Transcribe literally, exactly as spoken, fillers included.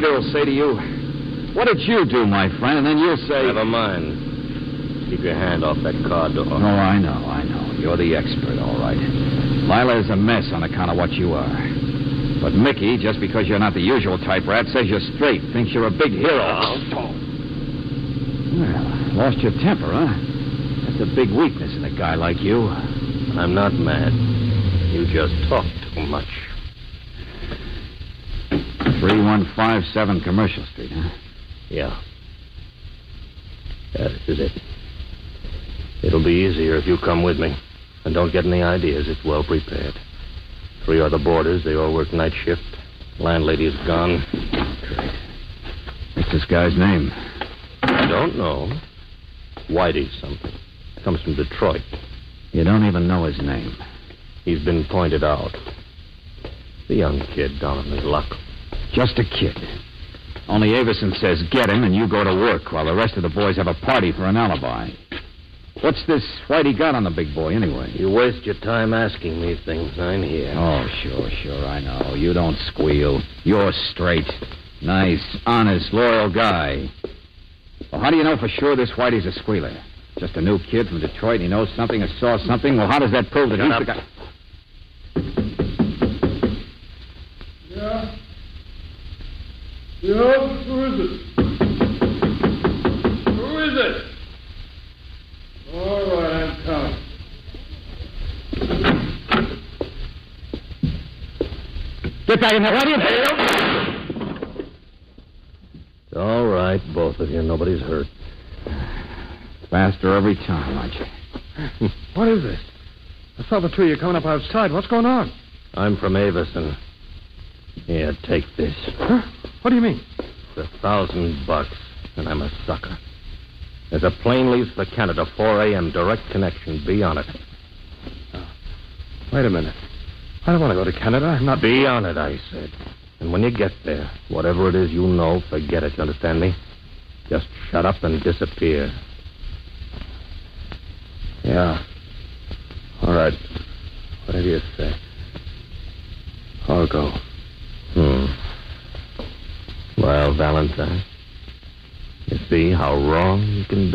will say to you, what did you do, my friend? And then you'll say... Never mind. Keep your hand off that car door. Oh, I know, I know. You're the expert, all right. Lila's a mess on account of what you are. But Mickey, just because you're not the usual type rat, says you're straight, thinks you're a big hero. Oh. Well, lost your temper, huh? That's a big weakness in a guy like you. I'm not mad. You just talk too much. three one five seven Commercial Street, huh? Yeah. Yeah, this is it. It'll be easier if you come with me. And don't get any ideas. It's well prepared. Three other boarders. They all work night shift. Landlady's gone. Great. What's this guy's name? I don't know. Whitey something. Comes from Detroit. You don't even know his name. He's been pointed out. The young kid down on his luck. Just a kid. Only Avison says get him and you go to work while the rest of the boys have a party for an alibi. What's this Whitey got on the big boy anyway? You waste your time asking me things. I'm here. Oh, sure, sure, I know. You don't squeal. You're straight. Nice, honest, loyal guy. Well, how do you know for sure this Whitey's a squealer? Just a new kid from Detroit and he knows something or saw something? Well, how does that prove that Shut he's up. the guy... Yeah? Yeah? Who is it? Who is it? All right, I'm coming. Get back in there, Whitey! It's all right, both of you. Nobody's hurt. Faster every time, aren't you? What is this? I saw the two of you coming up outside. What's going on? I'm from Avison. Here, take this. Huh? What do you mean? It's a thousand bucks, and I'm a sucker. There's a plane leaves for Canada, four a.m., direct connection. Be on it. Oh. Wait a minute. I don't want to go to Canada. I'm not... Be on it, I said. And when you get there, whatever it is you know, forget it. You understand me? Just shut up and disappear. Yeah. All right. Whatever you say. I'll go. Hmm. Well, Valentine, you see how wrong you can be?